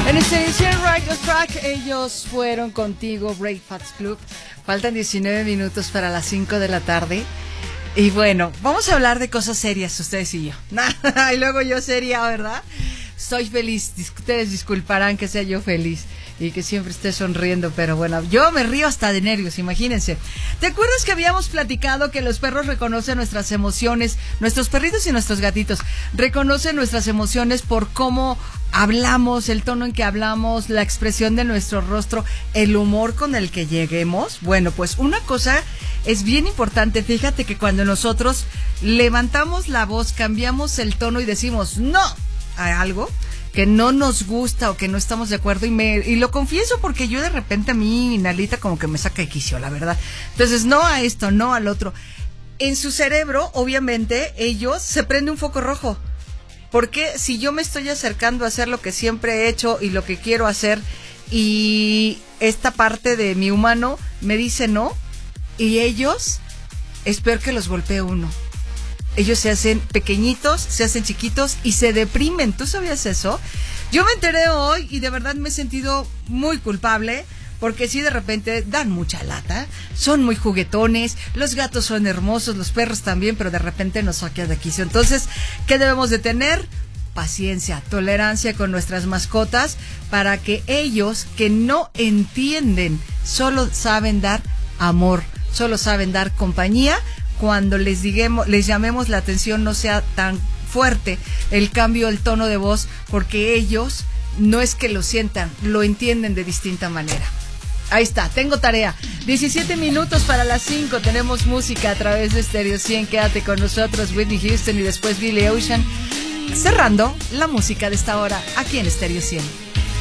En esta edición Right the Track, ellos fueron contigo, Breakfast Club. Faltan 19 minutos para las 5 de la tarde. Y bueno, vamos a hablar de cosas serias, ustedes y yo. Y luego yo seria, ¿verdad? Soy feliz, ustedes disculparán que sea yo feliz y que siempre esté sonriendo, pero bueno, yo me río hasta de nervios, imagínense. ¿Te acuerdas que habíamos platicado que los perros reconocen nuestras emociones? Nuestros perritos y nuestros gatitos reconocen nuestras emociones por cómo hablamos, el tono en que hablamos, la expresión de nuestro rostro, el humor con el que lleguemos. Bueno, pues una cosa es bien importante, fíjate que cuando nosotros levantamos la voz, cambiamos el tono y decimos no a algo que no nos gusta o que no estamos de acuerdo, y lo confieso porque yo de repente a mí Nalita como que me saca de quicio, la verdad. Entonces, no a esto, no al otro. En su cerebro, obviamente, ellos se prende un foco rojo. Porque si yo me estoy acercando a hacer lo que siempre he hecho y lo que quiero hacer, y esta parte de mi humano me dice no, y ellos, es peor que los golpee uno. Ellos se hacen pequeñitos, se hacen chiquitos y se deprimen. ¿Tú sabías eso? Yo me enteré hoy y de verdad me he sentido muy culpable, porque sí, de repente dan mucha lata, son muy juguetones, los gatos son hermosos, los perros también, pero de repente nos sacan de quicio. Entonces, ¿qué debemos de tener? Paciencia, tolerancia con nuestras mascotas, para que ellos, que no entienden, solo saben dar amor, solo saben dar compañía. Cuando les llamemos la atención, no sea tan fuerte el cambio, el tono de voz, porque ellos no es que lo sientan, lo entienden de distinta manera. Ahí está, tengo tarea. 17 minutos para las 5, tenemos música a través de Stereo 100. Quédate con nosotros, Whitney Houston y después Billy Ocean, cerrando la música de esta hora aquí en Stereo 100.